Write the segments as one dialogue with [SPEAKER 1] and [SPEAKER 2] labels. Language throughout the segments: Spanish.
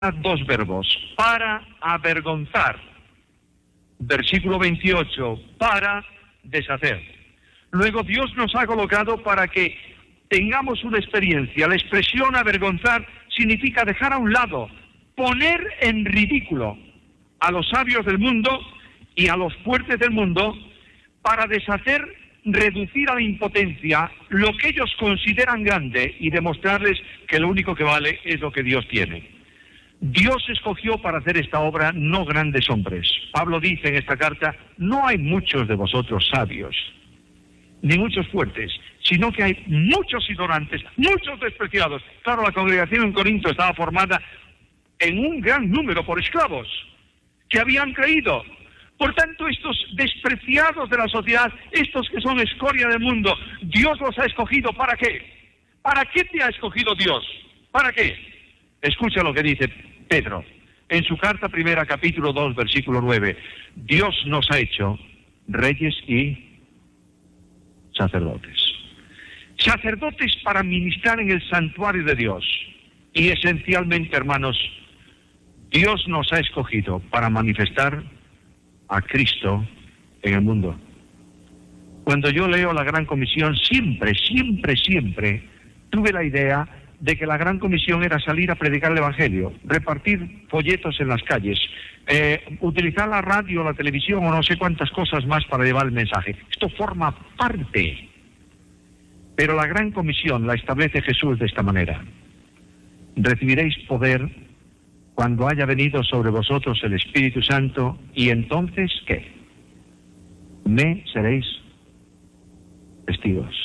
[SPEAKER 1] dos verbos, para avergonzar. Versículo 28, para deshacer. Luego Dios nos ha colocado para que tengamos una experiencia. La expresión avergonzar significa dejar a un lado, poner en ridículo a los sabios del mundo y a los fuertes del mundo, para deshacer, reducir a la impotencia lo que ellos consideran grande y demostrarles que lo único que vale es lo que Dios tiene. Dios escogió para hacer esta obra no grandes hombres. Pablo dice en esta carta, no hay muchos de vosotros sabios, ni muchos fuertes, sino que hay muchos ignorantes, muchos despreciados. Claro, la congregación en Corinto estaba formada en un gran número por esclavos que habían creído. Por tanto, estos despreciados de la sociedad, estos que son escoria del mundo, Dios los ha escogido. ¿Para qué? ¿Para qué te ha escogido Dios? ¿Para qué? Escucha lo que dice Pedro en su carta primera, capítulo 2, versículo 9. Dios nos ha hecho reyes y sacerdotes. Sacerdotes para ministrar en el santuario de Dios. Y esencialmente, hermanos, Dios nos ha escogido para manifestar a Cristo en el mundo. Cuando yo leo la Gran Comisión, siempre tuve la idea de que la Gran Comisión era salir a predicar el Evangelio, repartir folletos en las calles, utilizar la radio, la televisión o no sé cuántas cosas más para llevar el mensaje. Esto forma parte. Pero la Gran Comisión la establece Jesús de esta manera. Recibiréis poder cuando haya venido sobre vosotros el Espíritu Santo, y entonces, ¿qué? Me seréis testigos.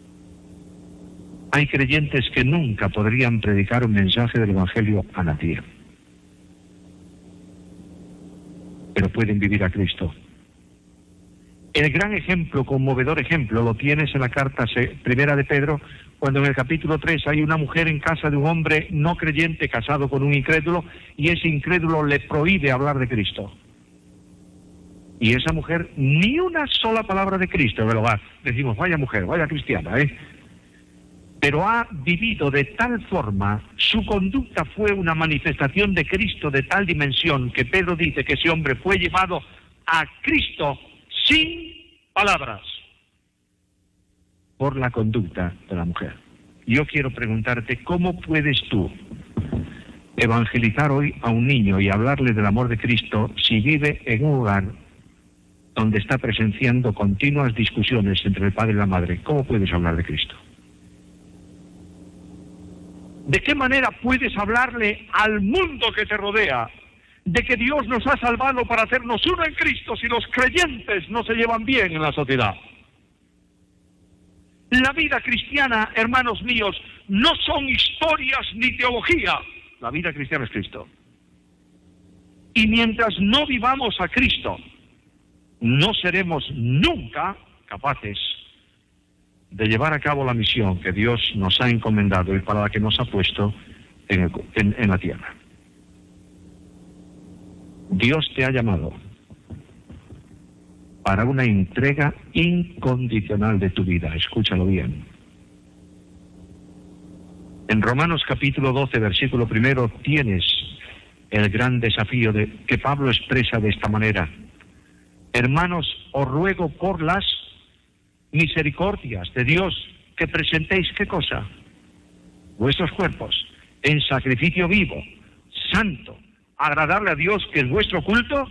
[SPEAKER 1] Hay creyentes que nunca podrían predicar un mensaje del Evangelio a nadie, pero pueden vivir a Cristo. El gran ejemplo, conmovedor ejemplo, lo tienes en la carta primera de Pedro, cuando en el capítulo 3 hay una mujer en casa de un hombre no creyente casado con un incrédulo, y ese incrédulo le prohíbe hablar de Cristo. Y esa mujer, ni una sola palabra de Cristo en el hogar. Decimos, vaya mujer, vaya cristiana, Pero ha vivido de tal forma, su conducta fue una manifestación de Cristo de tal dimensión, que Pedro dice que ese hombre fue llevado a Cristo sin palabras, por la conducta de la mujer. Yo quiero preguntarte, ¿cómo puedes tú evangelizar hoy a un niño y hablarle del amor de Cristo si vive en un hogar donde está presenciando continuas discusiones entre el padre y la madre? ¿Cómo puedes hablar de Cristo? ¿De qué manera puedes hablarle al mundo que te rodea de que Dios nos ha salvado para hacernos uno en Cristo si los creyentes no se llevan bien en la sociedad? La vida cristiana, hermanos míos, no son historias ni teología. La vida cristiana es Cristo. Y mientras no vivamos a Cristo, no seremos nunca capaces de llevar a cabo la misión que Dios nos ha encomendado y para la que nos ha puesto en la tierra. Dios te ha llamado para una entrega incondicional de tu vida. Escúchalo bien. En Romanos capítulo 12, versículo 1, tienes el gran desafío que Pablo expresa de esta manera. Hermanos, os ruego por las misericordias de Dios que presentéis, ¿qué cosa? Vuestros cuerpos en sacrificio vivo, santo, agradable a Dios, que es vuestro culto.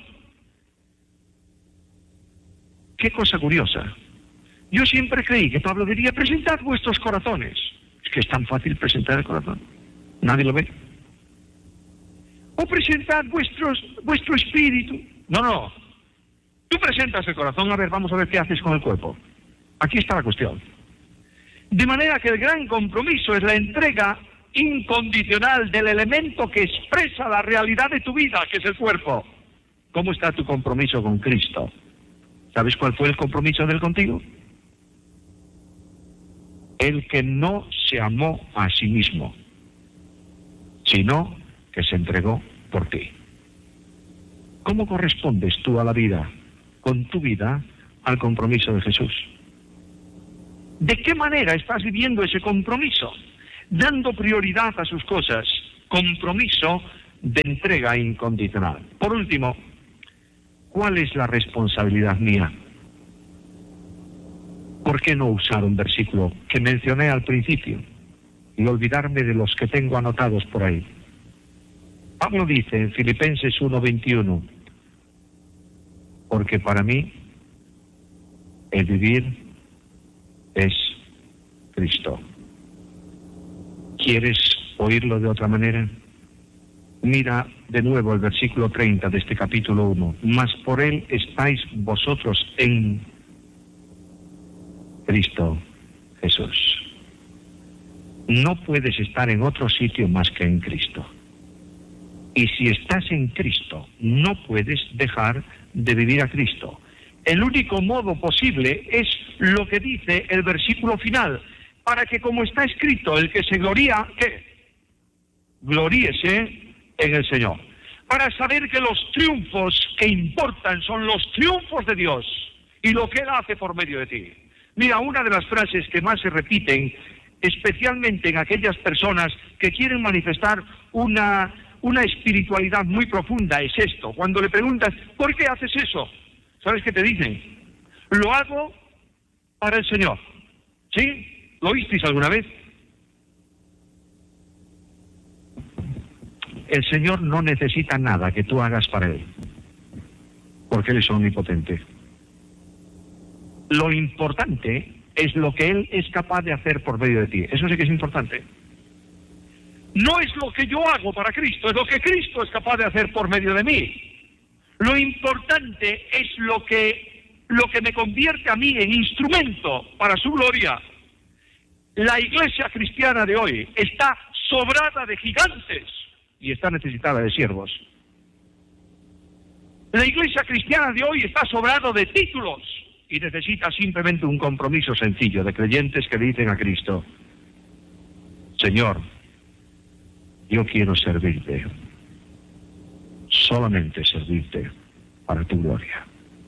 [SPEAKER 1] Qué cosa curiosa. Yo siempre creí que Pablo diría, presentad vuestros corazones. Es que es tan fácil presentar el corazón. Nadie lo ve. O presentad vuestro espíritu. No. Tú presentas el corazón, a ver, vamos a ver qué haces con el cuerpo. Aquí está la cuestión. De manera que el gran compromiso es la entrega incondicional del elemento que expresa la realidad de tu vida, que es el cuerpo. ¿Cómo está tu compromiso con Cristo? ¿Sabes cuál fue el compromiso de él contigo? El que no se amó a sí mismo, sino que se entregó por ti. ¿Cómo correspondes tú a la vida, con tu vida, al compromiso de Jesús? ¿De qué manera estás viviendo ese compromiso? Dando prioridad a sus cosas. Compromiso de entrega incondicional. Por último, ¿cuál es la responsabilidad mía? ¿Por qué no usar un versículo que mencioné al principio y olvidarme de los que tengo anotados por ahí? Pablo dice en Filipenses 1:21, porque para mí el vivir es Cristo. ¿Quieres oírlo de otra manera? Mira de nuevo el versículo 30 de este capítulo 1. Mas por él estáis vosotros en Cristo Jesús. No puedes estar en otro sitio más que en Cristo. Y si estás en Cristo, no puedes dejar de vivir a Cristo. El único modo posible es lo que dice el versículo final, para que, como está escrito, el que se gloría, ¿qué? Gloríese en el Señor. Para saber que los triunfos que importan son los triunfos de Dios y lo que Él hace por medio de ti. Mira, una de las frases que más se repiten, especialmente en aquellas personas que quieren manifestar una espiritualidad muy profunda, es esto. Cuando le preguntas, ¿por qué haces eso? ¿Sabes qué te dicen? Lo hago para el Señor. ¿Sí? ¿Lo oísteis alguna vez? El Señor no necesita nada que tú hagas para Él, porque Él es omnipotente. Lo importante es lo que Él es capaz de hacer por medio de ti. Eso sí que es importante. No es lo que yo hago para Cristo, es lo que Cristo es capaz de hacer por medio de mí. Lo importante es lo que me convierte a mí en instrumento para su gloria. La iglesia cristiana de hoy está sobrada de gigantes y está necesitada de siervos. La iglesia cristiana de hoy está sobrada de títulos y necesita simplemente un compromiso sencillo de creyentes que le dicen a Cristo: Señor, yo quiero servirte, solamente servirte para tu gloria.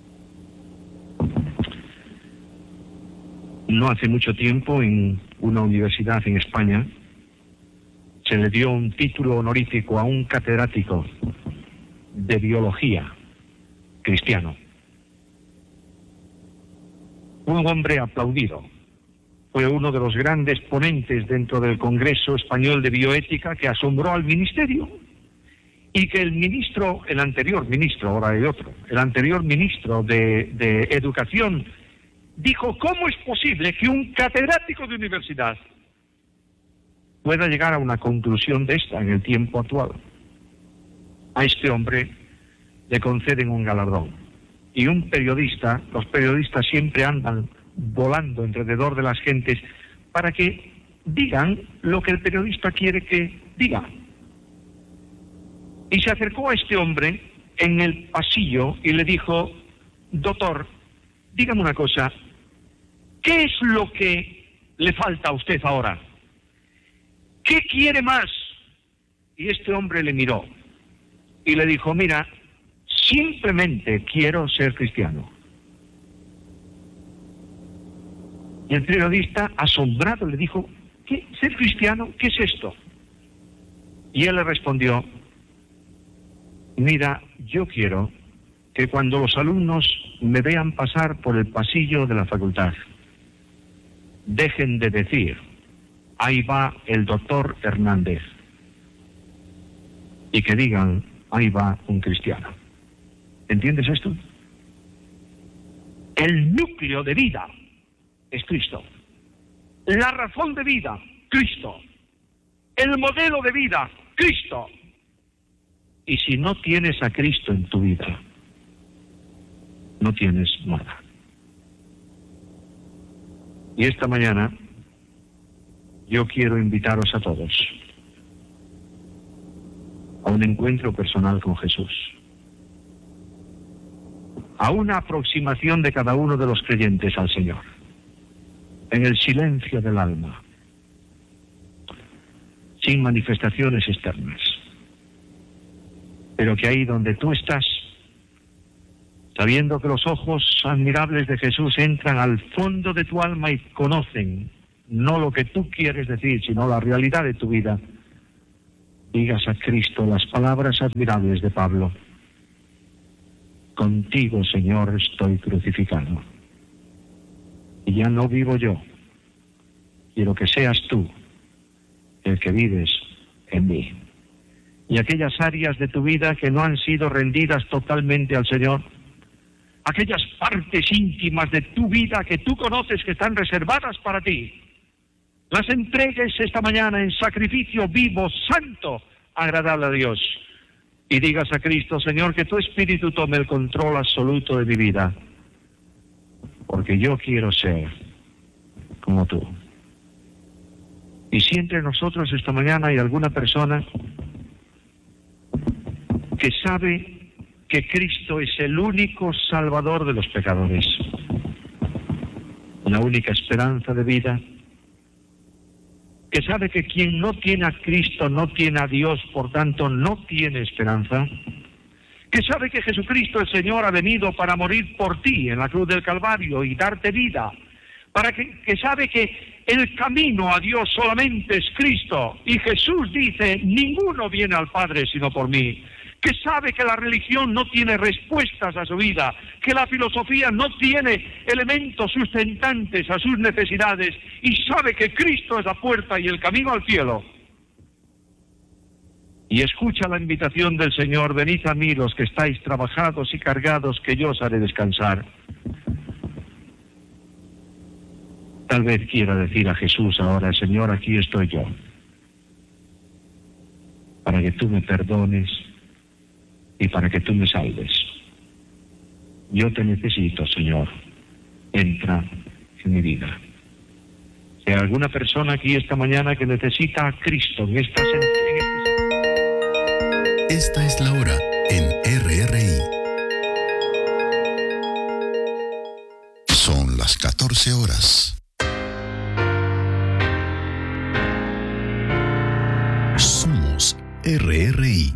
[SPEAKER 1] No hace mucho tiempo, en una universidad en España, se le dio un título honorífico a un catedrático de biología cristiano. Un hombre aplaudido. Fue uno de los grandes ponentes dentro del Congreso Español de Bioética, que asombró al ministerio, y que el anterior ministro, ahora hay otro, el anterior ministro de Educación, dijo: ¿cómo es posible que un catedrático de universidad pueda llegar a una conclusión de esta en el tiempo actual? A este hombre le conceden un galardón. Y un periodista, los periodistas siempre andan volando alrededor de las gentes para que digan lo que el periodista quiere que diga. Y se acercó a este hombre en el pasillo y le dijo: doctor, dígame una cosa, ¿qué es lo que le falta a usted ahora? ¿Qué quiere más? Y este hombre le miró y le dijo: mira, simplemente quiero ser cristiano. Y el periodista, asombrado, le dijo: ¿qué? ¿Ser cristiano? ¿Qué es esto? Y él le respondió: mira, yo quiero que cuando los alumnos me vean pasar por el pasillo de la facultad, dejen de decir: ahí va el doctor Hernández, y que digan: ahí va un cristiano. ¿Entiendes esto? El núcleo de vida es Cristo. La razón de vida, Cristo. El modelo de vida, Cristo. Y si no tienes a Cristo en tu vida, no tienes nada. Y esta mañana yo quiero invitaros a todos a un encuentro personal con Jesús, a una aproximación de cada uno de los creyentes al Señor, en el silencio del alma, sin manifestaciones externas, pero que ahí donde tú estás, sabiendo que los ojos admirables de Jesús entran al fondo de tu alma y conocen no lo que tú quieres decir, sino la realidad de tu vida,
[SPEAKER 2] digas a Cristo las palabras admirables de Pablo. Contigo, Señor, estoy crucificado. Y ya no vivo yo. Quiero que seas tú el que vives en mí. Y aquellas áreas de tu vida que no han sido rendidas totalmente al Señor, aquellas partes íntimas de tu vida que tú conoces que están reservadas para ti, las entregues esta mañana en sacrificio vivo, santo, agradable a Dios. Y digas a Cristo, Señor, que tu Espíritu tome el control absoluto de mi vida, porque yo quiero ser como tú. Y si entre nosotros esta mañana hay alguna persona que sabe que Cristo es el único Salvador de los pecadores, la única esperanza de vida, que sabe que quien no tiene a Cristo no tiene a Dios, por tanto no tiene esperanza, que sabe que Jesucristo el Señor ha venido para morir por ti en la cruz del Calvario y darte vida, que sabe que el camino a Dios solamente es Cristo, y Jesús dice, ninguno viene al Padre sino por mí, que sabe que la religión no tiene respuestas a su vida, que la filosofía no tiene elementos sustentantes a sus necesidades, y sabe que Cristo es la puerta y el camino al cielo. Y escucha la invitación del Señor, venid a mí los que estáis trabajados y cargados, que yo os haré descansar. Tal vez quiera decir a Jesús ahora, Señor, aquí estoy yo, para que tú me perdones y para que tú me salves. Yo te necesito, Señor. Entra en mi vida. Si hay alguna persona aquí esta mañana que necesita a Cristo en
[SPEAKER 3] Esta es la hora en RRI. Son las 14 horas. Somos RRI.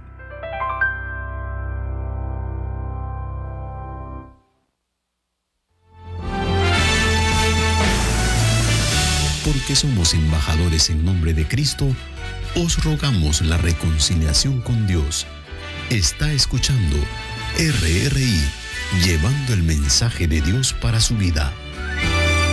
[SPEAKER 3] Porque somos embajadores en nombre de Cristo, os rogamos la reconciliación con Dios. Está escuchando RRI, llevando el mensaje de Dios para su vida.